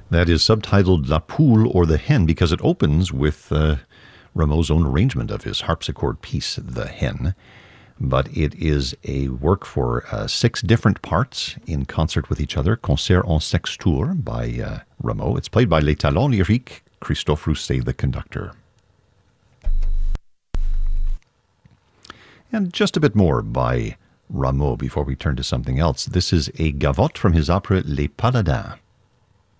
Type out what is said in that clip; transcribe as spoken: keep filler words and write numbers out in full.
That is subtitled La Poule or the Hen because it opens with uh, Rameau's own arrangement of his harpsichord piece, The Hen. But it is a work for uh, six different parts in concert with each other, Concert en sextour by uh, Rameau. It's played by Les Talents Lyriques, Christophe Rousset, the conductor. And just a bit more by Rameau before we turn to something else. This is a gavotte from his opera Les Paladins.